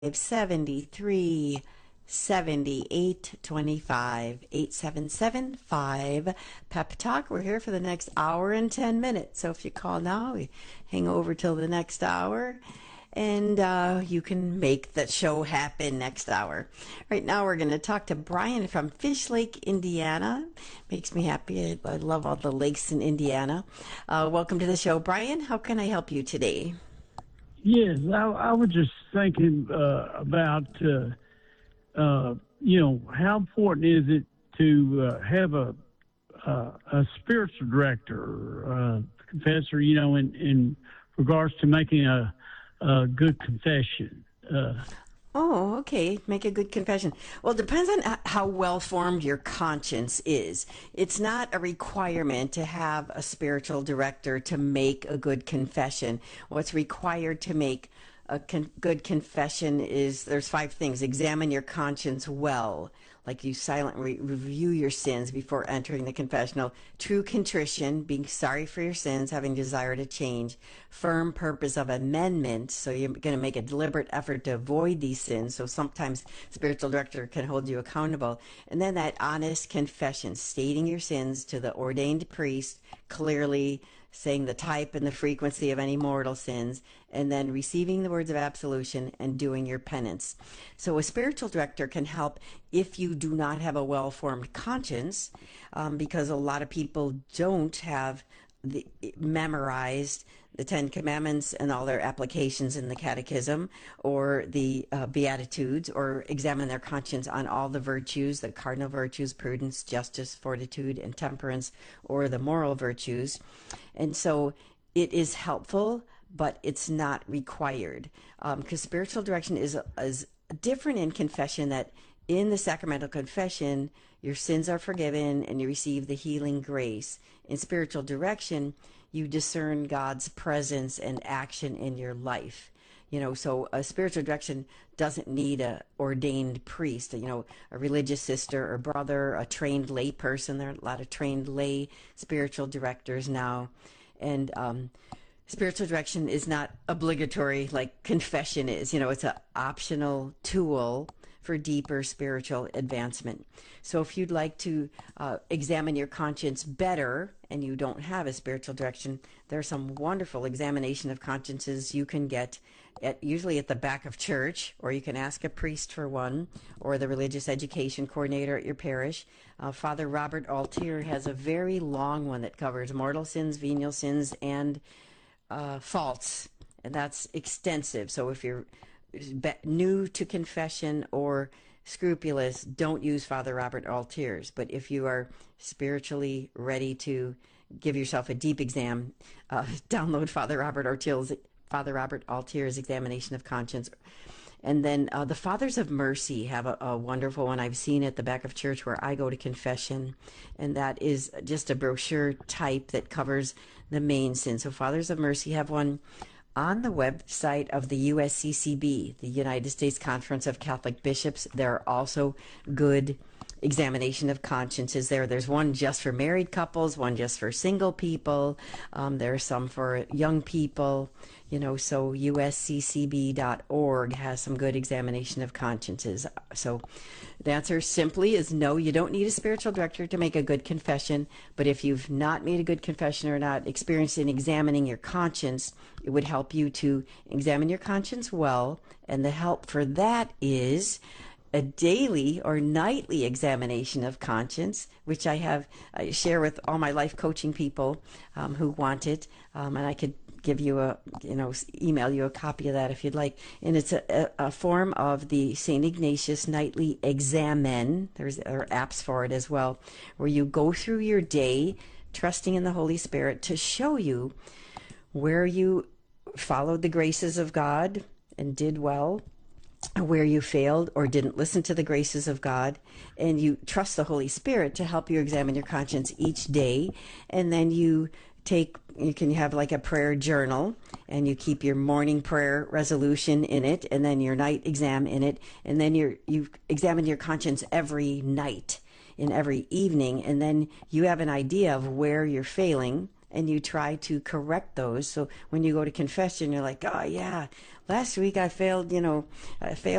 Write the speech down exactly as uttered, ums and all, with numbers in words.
seventy-three seventy-eight twenty-five eight seven seven five Pep Talk. We're here for the next hour and ten minutes. So if you call now, we hang over till the next hour and uh, you can make the show happen next hour. Right now, we're going to talk to Brian from Fish Lake, Indiana. Makes me happy. I, I love all the lakes in Indiana. Uh, welcome to the show, Brian. How can I help you today? Yes, I, I was just thinking uh, about, uh, uh, you know, how important is it to uh, have a uh, a spiritual director, uh, confessor, you know, in, in regards to making a, a good confession? Uh, Oh, okay. Make a good confession. Well, it depends on h- how well formed your conscience is. It's not a requirement to have a spiritual director to make a good confession. What's required to make a con- good confession is there's five things. Examine your conscience well, like you silently review your sins before entering the confessional. True contrition, being sorry for your sins, having desire to change. Firm purpose of amendment, so you're going to make a deliberate effort to avoid these sins. So sometimes spiritual director can hold you accountable. And then that honest confession, stating your sins to the ordained priest clearly, saying the type and the frequency of any mortal sins, and then receiving the words of absolution and doing your penance. So a spiritual director can help if you do not have a well-formed conscience, um, because a lot of people don't have the, memorized the Ten Commandments and all their applications in the Catechism, or the uh, Beatitudes, or examine their conscience on all the virtues, the cardinal virtues, prudence, justice, fortitude, and temperance, or the moral virtues. And so it is helpful, but it's not required, because um, spiritual direction is, is different in confession, that in the sacramental confession, your sins are forgiven and you receive the healing grace. In spiritual direction, you discern God's presence and action in your life. You know, so a spiritual direction doesn't need a ordained priest, you know, a religious sister or brother, a trained lay person. There are a lot of trained lay spiritual directors now. And um, spiritual direction is not obligatory like confession is. You know, it's an optional tool for deeper spiritual advancement. So if you'd like to uh, examine your conscience better and you don't have a spiritual direction, there are some wonderful examination of consciences you can get at, usually at the back of church, or you can ask a priest for one, or the religious education coordinator at your parish. Uh, Father Robert Altier has a very long one that covers mortal sins, venial sins, and uh, faults, and that's extensive. So if you're new to confession or scrupulous, don't use Father Robert Altier's. But if you are spiritually ready to give yourself a deep exam, uh, download Father Robert Altier's Father Robert Altier's Examination of Conscience. And then uh, the Fathers of Mercy have a, a wonderful one I've seen at the back of church where I go to confession, and that is just a brochure type that covers the main sins. So Fathers of Mercy have one on the website of the U S C C B, the United States Conference of Catholic Bishops. There are also good examination of consciences there. There's one just for married couples, one just for single people. Um, there are some for young people, you know, so U S C C B dot org has some good examination of consciences. So the answer simply is no, you don't need a spiritual director to make a good confession. But if you've not made a good confession or not experienced in examining your conscience, it would help you to examine your conscience well. And the help for that is a daily or nightly examination of conscience, which I have I share with all my life coaching people um, who want it, um, and I could give you a you know email you a copy of that if you'd like. And it's a, a, a form of the Saint Ignatius Nightly Examen. There's there are apps for it as well, where you go through your day, trusting in the Holy Spirit to show you where you followed the graces of God and did well, where you failed or didn't listen to the graces of God, and you trust the Holy Spirit to help you examine your conscience each day. And then you take, you can have like a prayer journal, and you keep your morning prayer resolution in it, and then your night exam in it, and then you're, you examine your conscience every night and every evening, and then you have an idea of where you're failing and you try to correct those. So when you go to confession, you're like, oh, yeah, last week I failed, you know, I failed